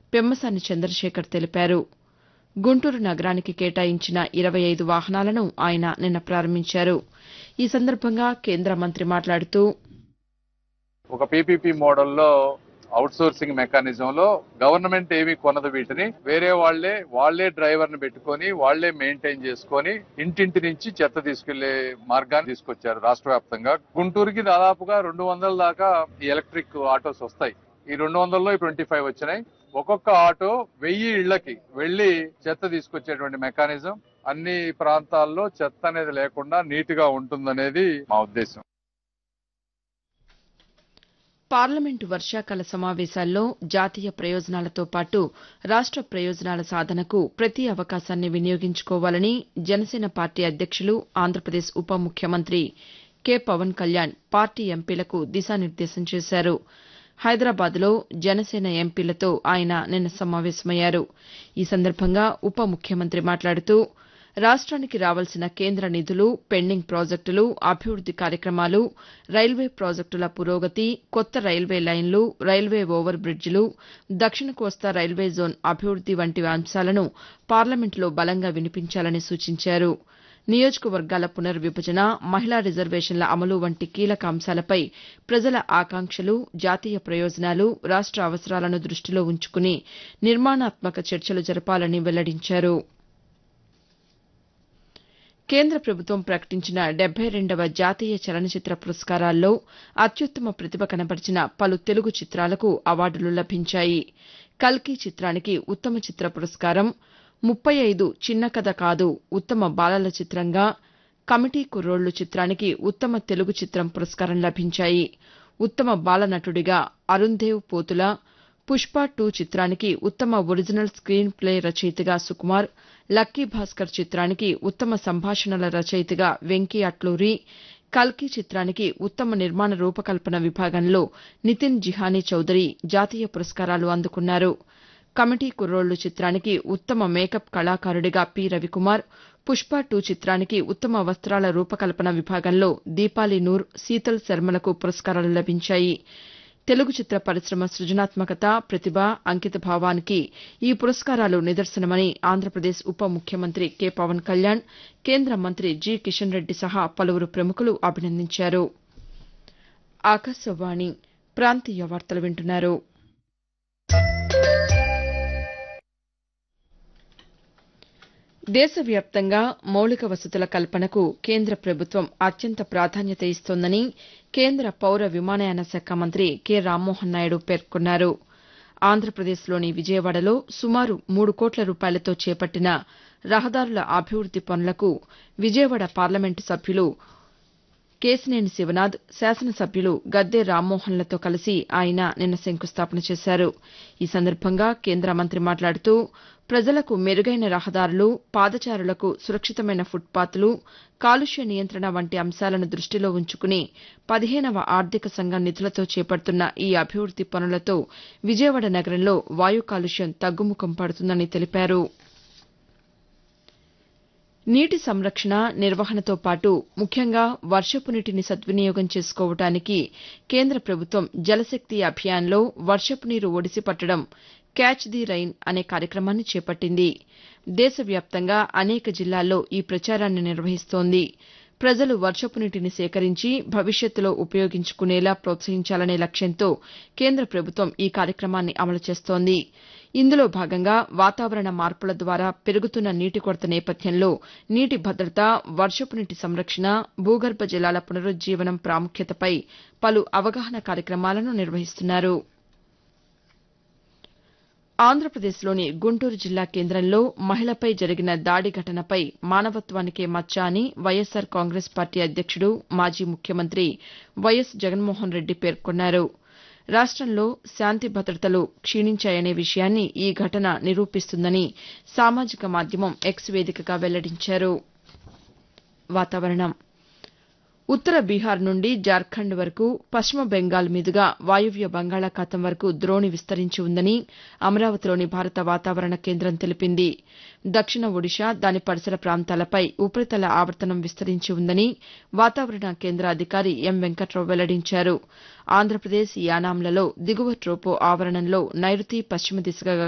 పెమ్మసాని చంద్రశేఖర్ తెలిపారు. గుంటూరు నగరానికి కేటాయించిన 25 వాహనాలను ఆయన నిన్న ప్రారంభించారు. ఈ సందర్భంగా కేంద్ర మంత్రి మాట్లాడుతూ ఒక పీపీపీ మోడల్లో అవుట్సోర్సింగ్ మెకానిజంలో గవర్నమెంట్ ఏమీ కొనదు, వీటిని వేరే వాళ్లే డ్రైవర్ ని పెట్టుకొని వాళ్లే మెయింటైన్ చేసుకొని ఇంటింటి నుంచి చెత్త తీసుకెళ్లే మార్గాన్ని తీసుకొచ్చారు రాష్ట్ర వ్యాప్తంగా. గుంటూరుకి దాదాపుగా 200 దాకా ఈ ఎలక్ట్రిక్ ఆటోస్ వస్తాయి. ఈ 200లో 25 వచ్చినాయి. ఒక్కొక్క ఆటో 1000 ఇళ్లకి వెళ్లి చెత్త తీసుకొచ్చేటువంటి మెకానిజం. అన్ని ప్రాంతాల్లో చెత్త అనేది లేకుండా నీట్ గా ఉంటుందనేది మా ఉద్దేశం. పార్లమెంటు వర్షాకాల సమావేశాల్లో జాతీయ ప్రయోజనాలతో పాటు రాష్ట ప్రయోజనాల సాధనకు ప్రతి అవకాశాన్ని వినియోగించుకోవాలని జనసేన పార్టీ అధ్యక్షులు, ఆంధ్రప్రదేశ్ ఉప ముఖ్యమంత్రి కె. పవన్ కళ్యాణ్ పార్టీ ఎంపీలకు దిశానిర్దేశం చేశారు. హైదరాబాద్లో జనసేన ఎంపీలతో ఆయన నిన్న సమావేశమయ్యారు. ఈ సందర్భంగా ఉప ముఖ్యమంత్రి మాట్లాడుతూ రాష్ట్రానికి రావాల్సిన కేంద్ర నిధులు, పెండింగ్ ప్రాజెక్టులు, అభివృద్ది కార్యక్రమాలు, రైల్వే ప్రాజెక్టుల పురోగతి, కొత్త రైల్వే లైన్లు, రైల్వే ఓవర్ బ్రిడ్జిలు, దక్షిణ కోస్తా రైల్వే జోన్ అభివృద్ది వంటి అంశాలను పార్లమెంటులో బలంగా వినిపించాలని సూచించారు. నియోజకవర్గాల పునర్విభజన, మహిళా రిజర్వేషన్ల అమలు వంటి కీలక అంశాలపై ప్రజల ఆకాంక్షలు, జాతీయ ప్రయోజనాలు, రాష్ట అవసరాలను దృష్టిలో ఉంచుకుని నిర్మాణాత్మక చర్చలు జరపాలని వెల్లడించారు. కేంద్ర ప్రభుత్వం ప్రకటించిన 72వ జాతీయ చలనచిత్ర పురస్కారాల్లో అత్యుత్తమ ప్రతిభ కనబరిచిన పలు తెలుగు చిత్రాలకు అవార్డులు లభించాయి. కల్కి చిత్రానికి ఉత్తమ చిత్ర పురస్కారం, 35 చిన్న కథ కాదు ఉత్తమ బాలల చిత్రంగా, కమిటీ కుర్రోళ్లు చిత్రానికి ఉత్తమ తెలుగు చిత్రం పురస్కారం లభించాయి. ఉత్తమ బాల నటుడిగా అరుణ్దేవ్ పోతుల, పుష్ప 2 చిత్రానికి ఉత్తమ ఒరిజినల్ స్క్రీన్ ప్లే రచయితగా సుకుమార్, లక్కీ భాస్కర్ చిత్రానికి ఉత్తమ సంభాషణల రచయితగా వెంకీ అట్లూరి, కల్కి చిత్రానికి ఉత్తమ నిర్మాణ రూపకల్పన విభాగంలో నితిన్ జిహానీ చౌదరి జాతీయ పురస్కారాలు అందుకున్నారు. కమిటీ కుర్రోళ్లు చిత్రానికి ఉత్తమ మేకప్ కళాకారుడిగా పి. రవికుమార్, పుష్ప 2 చిత్రానికి ఉత్తమ వస్త్రాల రూపకల్పన విభాగంలో దీపాలి నూర్, శీతల్ శర్మలకు పురస్కారాలు లభించాయి. తెలుగు చిత్ర పరిశ్రమ సృజనాత్మకత, ప్రతిభ, అంకితభావానికి ఈ పురస్కారాలు నిదర్శనమని ఆంధ్రప్రదేశ్ ఉప ముఖ్యమంత్రి కె. పవన్ కళ్యాణ్, కేంద్ర మంత్రి జి. కిషన్ రెడ్డి సహా పలువురు ప్రముఖులు అభినందించారు. ఆకాశవాణి ప్రాంతీయ వార్తలు వింటున్నారు. దేశవ్యాప్తంగా మౌలిక వసతుల కల్పనకు కేంద్ర ప్రభుత్వం అత్యంత ప్రాధాన్యత ఇస్తోందని కేంద్ర పౌర విమానయాన శాఖ మంత్రి కె. రామ్మోహన్ నాయుడు పేర్కొన్నారు. ఆంధ్రప్రదేశ్లోని విజయవాడలో సుమారు 3 కోట్ల రూపాయలతో చేపట్టిన రహదారుల అభివృద్ది పనులకు విజయవాడ పార్లమెంటు సభ్యులు కేశినేని శివనాథ్, శాసనసభ్యులు గద్దె రామ్మోహన్లతో కలిసి ఆయన నిన్న శంకుస్థాపన చేశారు. ఈ సందర్భంగా కేంద్ర మంత్రి మాట్లాడుతూ ప్రజలకు మెరుగైన రహదారులు, పాదచారులకు సురక్షితమైన ఫుట్పాత్లు, కాలుష్య నియంత్రణ వంటి అంశాలను దృష్టిలో ఉంచుకుని 15వ ఆర్థిక సంఘం నిధులతో చేపడుతున్న ఈ అభివృద్ది పనులతో విజయవాడ నగరంలో వాయు కాలుష్యం తగ్గుముఖం పడుతుందని తెలిపారు. నీటి సంరక్షణ, నిర్వహణతో పాటు ముఖ్యంగా వర్షపు నీటిని సద్వినియోగం చేసుకోవడానికి కేంద్ర ప్రభుత్వం జలశక్తి అభియాన్లో వర్షపు నీరు ఒడిసి పట్టడం క్యాచ్ ది రైన్ అనే కార్యక్రమాన్ని చేపట్టింది. దేశవ్యాప్తంగా అనేక జిల్లాల్లో ఈ ప్రచారాన్ని నిర్వహిస్తోంది. ప్రజలు వర్షపు నీటిని సేకరించి భవిష్యత్తులో ఉపయోగించుకునేలా ప్రోత్సహించాలనే లక్ష్యంతో కేంద్ర ప్రభుత్వం ఈ కార్యక్రమాన్ని అమలు చేస్తోంది. ఇందులో భాగంగా వాతావరణ మార్పుల ద్వారా పెరుగుతున్న నీటి కొరత నేపథ్యంలో నీటి భద్రత, వర్షపు నీటి సంరక్షణ, భూగర్భ జలాల పునరుజ్జీవనం ప్రాముఖ్యతపై పలు అవగాహన కార్యక్రమాలను నిర్వహిస్తున్నారు. ఆంధ్రప్రదేశ్లోని గుంటూరు జిల్లా కేంద్రంలో మహిళపై జరిగిన దాడి ఘటనపై మానవత్వానికే మచ్చ అని వైఎస్సార్ కాంగ్రెస్ పార్టీ అధ్యక్షుడు, మాజీ ముఖ్యమంత్రి వైఎస్ జగన్మోహన్ రెడ్డి పేర్కొన్నారు. రాష్టంలో శాంతి భద్రతలు క్షీణించాయనే విషయాన్ని ఈ ఘటన నిరూపిస్తుందని సామాజిక మాధ్యమం ఎక్స్ వేదికగా వెల్లడించారు. వాతావరణం. ఉత్తర బీహార్ నుండి జార్ఖండ్ వరకు, పశ్చిమ బెంగాల్ మీదుగా వాయువ్య బంగాళాఖాతం వరకు ద్రోణి విస్తరించి ఉందని అమరావతిలోని భారత వాతావరణ కేంద్రం తెలిపింది. దక్షిణ ఒడిషా, దాని పరిసర ప్రాంతాలపై ఉపరితల ఆవర్తనం విస్తరించి ఉందని వాతావరణ కేంద్ర అధికారి ఎం. వెంకట్రావు వెల్లడించారు. ఆంధ్రప్రదేశ్, యానాంలలో దిగువ ట్రోపో ఆవరణంలో నైరుతి పశ్చిమ దిశగా